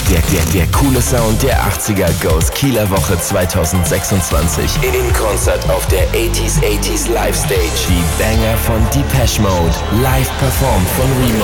Der coole Sound der 80er goes Kieler Woche 2026 in Konzert auf der 80s Live Stage. Die Banger von Depeche Mode, live performt von Remo.